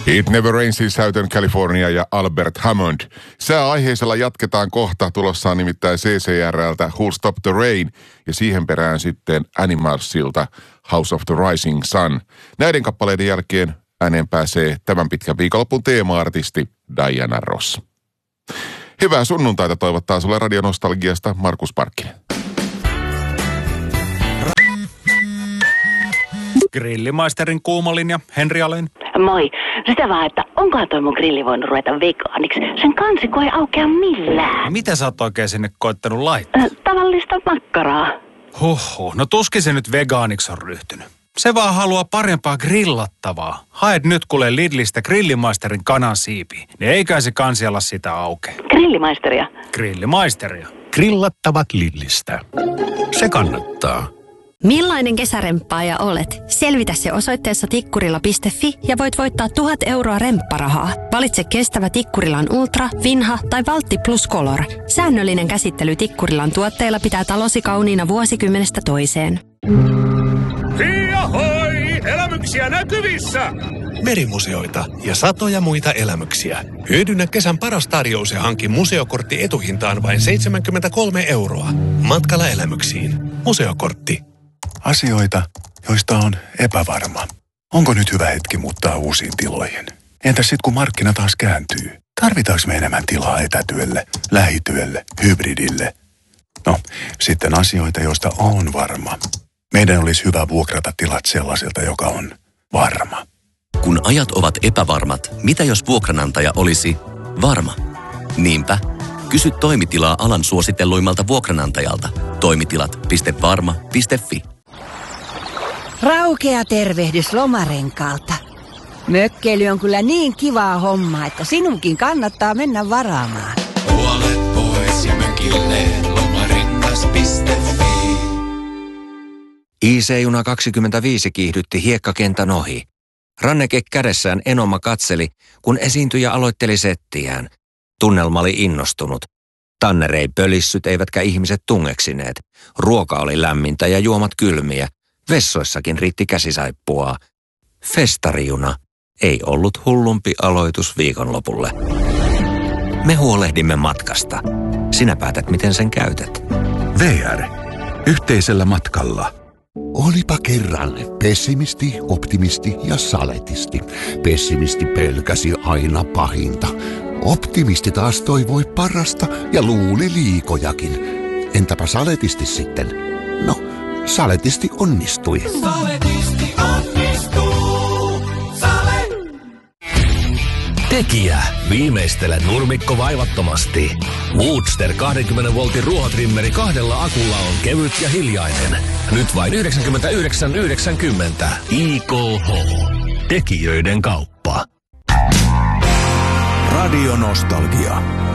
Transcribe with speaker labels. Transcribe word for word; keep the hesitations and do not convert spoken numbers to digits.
Speaker 1: It Never Rainsin Southern California ja Albert Hammond. Sääaiheisella jatketaan kohta. Tulossa on nimittäin C C R:ltä Who'll Stop the Rain ja siihen perään sitten Animalsilta House of the Rising Sun. Näiden kappaleiden jälkeen ääneen pääsee tämän pitkän viikonlopun teema-artisti Diana Ross. Hyvää sunnuntaita toivottaa sulle Radionostalgiasta Markus Parkkinen.
Speaker 2: Grillimaisterin kuumalinja, Henri Alén.
Speaker 3: Moi. Sitä vaan, että onkohan toi mun grilli voinut ruveta vegaaniksi? Sen kansikko ei aukea millään.
Speaker 2: Mitä sä oot oikein sinne koittanut laittaa?
Speaker 3: Äh, tavallista makkaraa.
Speaker 2: Huhhuh, no tuskin se nyt vegaaniksi on ryhtynyt. Se vaan haluaa parempaa grillattavaa. Haet nyt kuule Lidlistä Grillimaisterin kanansiipiä. Niin eikä se kansi ala sitä aukeaa.
Speaker 3: Grillimaisteria?
Speaker 2: Grillimaisteria.
Speaker 4: Grillattavat Lidlistä. Se kannattaa.
Speaker 5: Millainen kesäremppaaja olet? Selvitä se osoitteessa tikkurila piste fi ja voit voittaa tuhat euroa rempparahaa. Valitse kestävä Tikkurilan Ultra, Vinha tai Valtti Plus Color. Säännöllinen käsittely Tikkurilan tuotteilla pitää talosi kauniina vuosikymmenestä toiseen.
Speaker 4: Hiihoi! Elämyksiä näkyvissä! Merimuseoita ja satoja muita elämyksiä. Hyödynnä kesän paras tarjous ja hanki museokortti etuhintaan vain seitsemänkymmentäkolme euroa. Matkalla elämyksiin. Museokortti.
Speaker 6: Asioita, joista on epävarma. Onko nyt hyvä hetki muuttaa uusiin tiloihin? Entäs sit kun markkina taas kääntyy? Tarvitaanko me enemmän tilaa etätyölle, lähityölle, hybridille? No, sitten asioita, joista on varma. Meidän olisi hyvä vuokrata tilat sellaiselta, joka on varma.
Speaker 7: Kun ajat ovat epävarmat, mitä jos vuokranantaja olisi varma? Niinpä, kysy toimitilaa alan suositelluimmalta vuokranantajalta. Toimitilat piste varma piste fi.
Speaker 8: Raukea tervehdys Lomarenkaalta. Mökkeily on kyllä niin kivaa hommaa, että sinunkin kannattaa mennä varaamaan.
Speaker 9: Puolet pois ja mökille lomarengas piste fi.
Speaker 10: I C-juna kaksikymmentäviisi kiihdytti hiekkakentän ohi. Ranneke kädessään Enoma katseli, kun esiintyjä aloitteli settiään. Tunnelma oli innostunut. Tanner ei pölissyt eivätkä ihmiset tungeksineet. Ruoka oli lämmintä ja juomat kylmiä. Vessoissakin riitti käsisaippua. Festarijuna ei ollut hullumpi aloitus viikonlopulle. Me huolehdimme matkasta. Sinä päätät, miten sen käytät.
Speaker 11: V R. Yhteisellä matkalla.
Speaker 12: Olipa kerran pessimisti, optimisti ja saletisti. Pessimisti pelkäsi aina pahinta. Optimisti taas toivoi parasta ja luuli liikojakin. Entäpä saletisti sitten? No, saletisti onnistui.
Speaker 9: Saletisti onnistuu. Sale.
Speaker 4: Tekijä. Viimeistele nurmikko vaivattomasti. Woodster kaksikymmentä voltin ruohotrimmeri kahdella akulla on kevyt ja hiljainen. Nyt vain yhdeksänkymmentäyhdeksän yhdeksänkymmentä. I K H. Tekijöiden kauppa.
Speaker 11: Radio Nostalgia.